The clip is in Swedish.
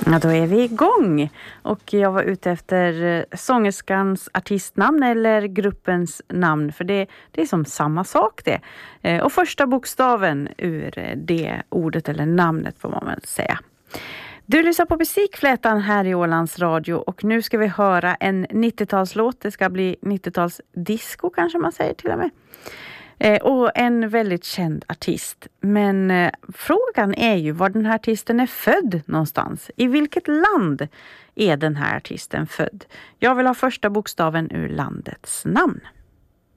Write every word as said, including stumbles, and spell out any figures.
Ja, då är vi igång. Och jag var ute efter sångerskans artistnamn eller gruppens namn. För det, det är som samma sak det. Och första bokstaven ur det ordet eller namnet får man väl säga. Du lyssnar på Musikflätan här i Ålands Radio. Och nu ska vi höra en nittiotalslåt. Det ska bli nittiotalsdisco kanske man säger till och med. Eh, och en väldigt känd artist. Men eh, frågan är ju var den här artisten är född någonstans. I vilket land är den här artisten född? Jag vill ha första bokstaven ur landets namn.